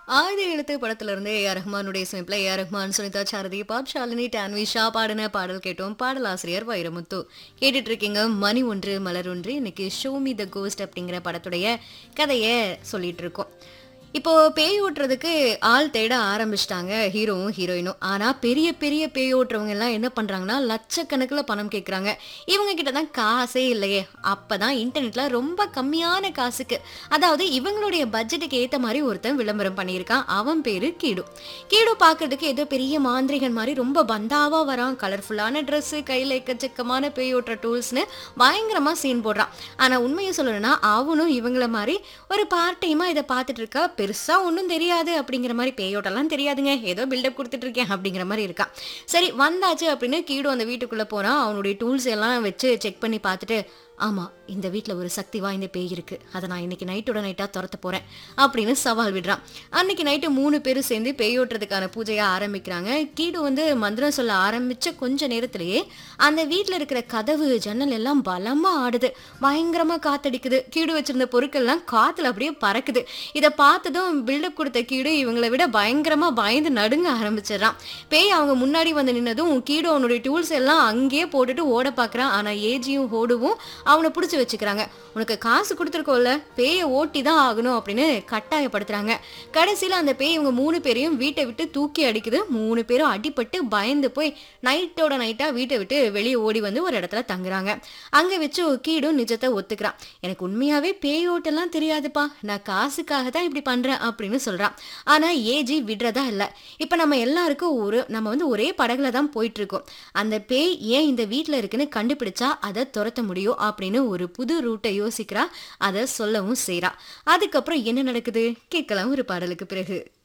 ஆயுத எழுத்து படத்துல இருந்து ஏஆர் ரஹ்மானுடைய இசையமைப்புல ஏஆர் ரஹ்மான், சுனிதா சாரதி, பாப் ஷாலினி, டான்விஷா பாடின பாடல் கேட்டோம். பாடலாசிரியர் வைரமுத்து. கேட்டுட்டு இருக்கீங்க மணி ஒன்று மலர் ஒன்று. இன்னைக்கு ஷோ மீ த கோஸ்ட் அப்படிங்கிற படத்துடைய கதைய சொல்லிட்டு இருக்கோம். இப்போ பேய் ஓட்டுறதுக்கு ஆள் தேட ஆரம்பிச்சிட்டாங்க ஹீரோவும் ஹீரோயினும். ஆனா பெரிய பெரிய பேய் ஓட்டுறவங்க எல்லாம் என்ன பண்றாங்கன்னா லட்சக்கணக்கில் பணம் கேட்குறாங்க. இவங்க கிட்ட தான் காசே இல்லையே. அப்பதான் இன்டர்நெட்ல ரொம்ப கம்மியான காசுக்கு, அதாவது இவங்களுடைய பட்ஜெட்டுக்கு ஏத்த மாதிரி ஒருத்தன் விளம்பரம் பண்ணியிருக்கான். அவன் பேரு கீடு. கீடு பார்க்கறதுக்கு ஏதோ பெரிய மாந்திரிகன் மாதிரி ரொம்ப பந்தாவா வரான். கலர்ஃபுல்லான ட்ரெஸ், கையில எக்கச்சக்கமான பேய் ஓட்டுற டூல்ஸ்னு பயங்கரமா சீன் போடுறான். ஆனா உண்மையை சொல்லணும்னா அவனும் இவங்கள மாதிரி ஒரு பார்ட் டைமா இதை பார்த்துட்டு இருக்கா. பெருசா ஒன்றும் தெரியாது அப்படிங்கிற மாதிரி, பேயோட்டெல்லாம் தெரியாதுங்க, ஏதோ பில்டப் கொடுத்துட்டு இருக்கேன் அப்படிங்கிற மாதிரி இருக்கான். சரி வந்தாச்சு அப்படின்னு கீடு அந்த வீட்டுக்குள்ள போறான். அவனுடைய டூல்ஸ் எல்லாம் வச்சு செக் பண்ணி பார்த்துட்டு, ஆமா இந்த வீட்டில் ஒரு சக்தி வாய்ந்த பேய் இருக்கு, அதை நான் இன்னைக்கு நைட்டோட நைட்டா துரத்த போறேன் அப்படின்னு சவால் விடுறான். அன்னைக்கு நைட்டு 3 பேரும் சேர்ந்து பேயோட்டுறதுக்கான பூஜையை ஆரம்பிக்கிறாங்க. கீடு மந்திரம் சொல்ல ஆரம்பிச்ச கொஞ்ச நேரத்திலேயே அந்த வீட்டில் இருக்கிற கதவு ஜன்னல் எல்லாம் பலமா ஆடுது. பயங்கரமா காத்தடிக்குது. கீடு வச்சிருந்த பொருட்கள் எல்லாம் காத்துல அப்படியே பறக்குது. இதை பார்த்ததும் பில்டப் கொடுத்த கீடு இவங்களை விட பயங்கரமா பயந்து நடுங்க ஆரம்பிச்சிடறான். பேய் அவங்க முன்னாடி வந்து நின்னதும் கீடு அவனுடைய டூல்ஸ் எல்லாம் அங்கேயே போட்டுட்டு ஓட பாக்குறான். ஆனா ஏஜியும் ஹோடுவும் அவனை பிடிச்சி வச்சுக்கிறாங்க. உனக்கு காசு கொடுத்துருக்கோம்ல, பேயை ஓட்டி தான் ஆகணும் அப்படின்னு கட்டாயப்படுத்துறாங்க. கடைசியில அந்த பேய் இவங்க 3 பேரையும் வீட்டை விட்டு தூக்கி அடிக்குது. 3 பேரும் அடிபட்டு பயந்து போய் நைட்டோட நைட்டா வீட்டை விட்டு வெளியே ஓடி வந்து ஒரு இடத்துல தங்குறாங்க. அங்க வச்சு கீடும் நிஜத்தை ஒத்துக்கிறான். எனக்கு உண்மையாவே பேயோட்டெல்லாம் தெரியாதுப்பா, நான் காசுக்காக தான் இப்படி பண்றேன் அப்படின்னு சொல்றான். ஆனா ஏஜி விடுறதா இல்ல. இப்ப நம்ம எல்லாருக்கும் நம்ம ஒரே படகுல தான் போயிட்டு இருக்கோம். அந்த பேய் ஏன் இந்த வீட்டுல இருக்குன்னு கண்டுபிடிச்சா அதை துரத்த முடியும் அப்படின்னு ஒரு புது ரூட்டை யோசிக்கிறா. அதை சொல்லவும் செய்றா. அதுக்கப்புறம் என்ன நடக்குது கேட்கலாம் ஒரு பாடலுக்கு பிறகு.